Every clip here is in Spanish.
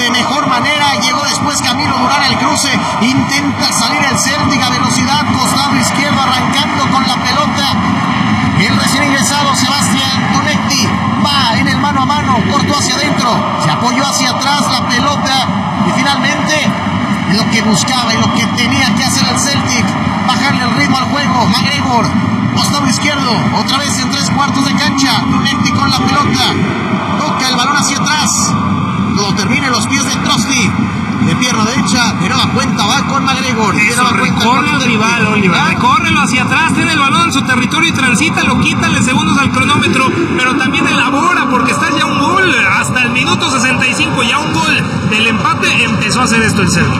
de mejor manera. Llegó después Camilo Durán al cruce. Intenta salir el Celtic a velocidad. Costado izquierdo arrancando con la pelota. El recién ingresado Sebastián Tonetti va en el mano a mano. Cortó hacia adentro. Se apoyó hacia atrás la pelota. Y finalmente lo que buscaba y lo que tenía que hacer el Celtic, bajarle el ritmo al juego. McGregor, costado izquierdo, otra vez en 3/4 de cancha. Tonetti con la pelota, toca el balón hacia atrás. Todo termina en los pies de Trosty. De pierna derecha, de nueva cuenta va con McGregor. Eso, recorre al rival, Oliver. Recórrelo hacia atrás, tiene el balón en su territorio y transita, lo quítale segundos al cronómetro, pero también elabora porque está ya un gol. Hasta el minuto 65, ya un gol del empate. Empezó a hacer esto el Celtic.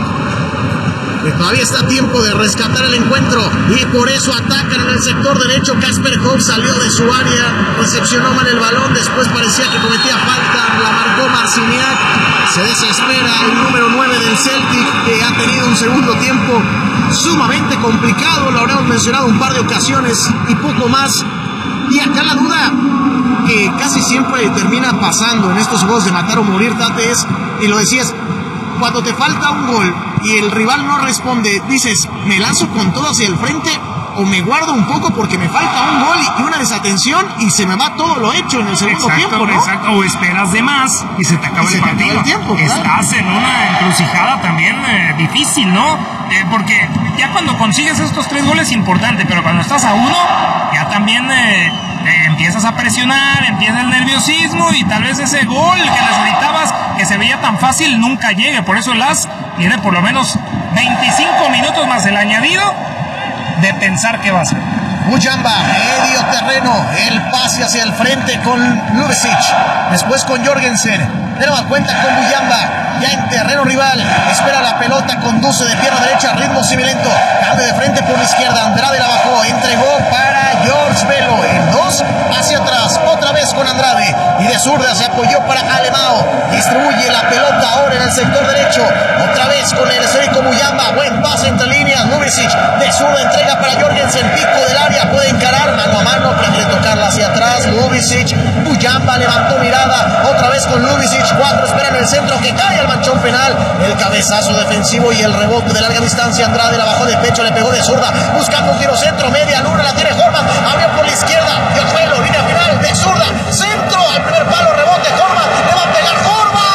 Todavía está a tiempo de rescatar el encuentro y por eso atacan en el sector derecho. Casper Hoff salió de su área, recepcionó mal el balón, después parecía que cometía falta, la marcó Marciniak. Se desespera el número 9 del Celtic, que ha tenido un segundo tiempo sumamente complicado, lo habremos mencionado un par de ocasiones y poco más. Y acá la duda que casi siempre termina pasando en estos juegos de matar o morir, Tate, es, y lo decías, cuando te falta un gol y el rival no responde, dices, ¿me lanzo con todo hacia el frente o me guardo un poco porque me falta un gol y una desatención y se me va todo lo hecho en el segundo tiempo, ¿no? Exacto, o esperas de más y se te acaba el partido. Estás en una encrucijada también difícil, ¿no? Porque ya cuando consigues estos 3 goles es importante, pero cuando estás a 1, ya también empiezas a presionar, empieza el nerviosismo y tal vez ese gol que necesitabas, que se veía tan fácil, nunca llegue. Por eso el AS tiene por lo menos 25 minutos más el añadido de pensar qué va a hacer. Muyamba, medio terreno, el pase hacia el frente con Ljubicic, después con Jorgensen, de nueva cuenta con Muyamba, ya en terreno rival, espera la pelota, conduce de pierna derecha, ritmo similento, cambio de frente por la izquierda, Andrade la bajó, entregó para George Velo, en 2, hacia atrás, otra vez con Andrade, y de zurda se apoyó para Alemão, distribuye la pelota ahora en el sector derecho, otra vez con el esférico Muyamba, buen pase entre líneas, Ljubicic, de zurda entrega para Jorgensen, pico del área, puede encarar mano a mano, prefiere tocarla hacia atrás, Ljubicic, Muyamba levantó mirada, otra vez con Ljubicic, 4 esperan el centro que cae al manchón penal, el cabezazo defensivo y el rebote de larga distancia, Andrade la bajó de pecho, le pegó de zurda, buscando un tiro centro, media luna, la tiene Horvath, abrió por la izquierda, dio suelo, línea final, de zurda, centro, al primer palo, rebote, Horvath, le va a pegar Horvath,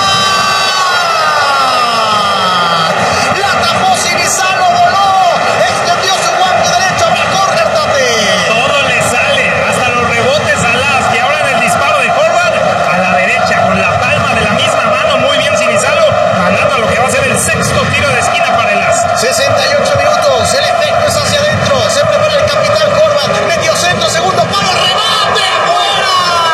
la tapó Sinisalo, voló, extendió su guante derecho a Jorge Tate. Todo le sale, hasta los rebotes a las, y ahora en el disparo de Horvath, a la derecha, con la palma de la misma mano, muy bien Sinisalo, mandando a lo que va a ser el 6º tiro de esquina para el AS. 68 minutos, el efecto es hacia adentro, se prepara el capitán Horvath, medio centro, segundo palo, remate, fuera.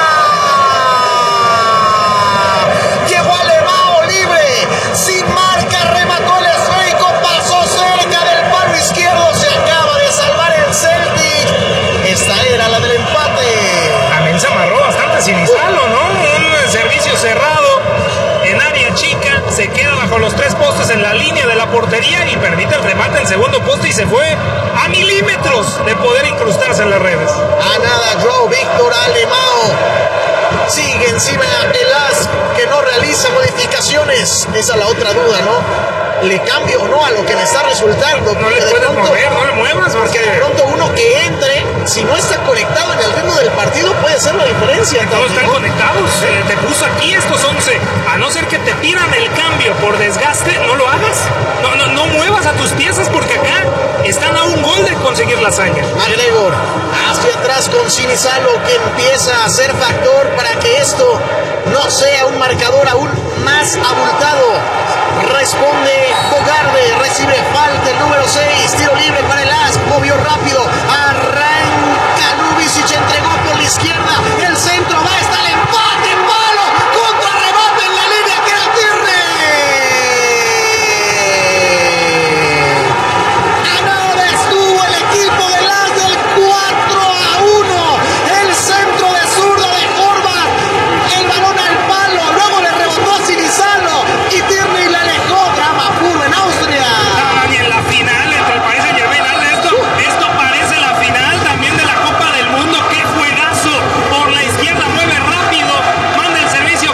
Llegó Alemão libre, sin marca, remató el esférico, pasó cerca del palo izquierdo, se acaba de salvar el Celtic. Esta era la del empate. También se amarró bastante Sinisalo, ¿no? Un servicio cerrado en área chica, se queda bajo los 3 postes en la línea de la portería y permite el remate en segundo poste y se fue a milímetros de poder incrustarse en las redes. A nada, Joe Víctor Alemão. Sigue encima el AS, que no realiza modificaciones. Esa es la otra duda, ¿no? ¿Le cambio o no a lo que me está resultando? No le puedes mover, no le muevas. Porque de pronto uno que entre, si no está conectado en el ritmo del partido, puede ser la diferencia. Todos están conectados. Te puso aquí estos 11. A no ser que te pidan el cambio por desgaste, no lo hagas. No muevas a tus piezas porque acá están a un gol de conseguir la hazaña. McGregor hacia atrás con Sinisalo, que empieza a ser factor para que esto no sea un marcador aún más abultado. Responde Bogarde, recibe falta el número 6, tiro libre para el AS, movió rápido, arranca Ljubicic, entregó por la izquierda,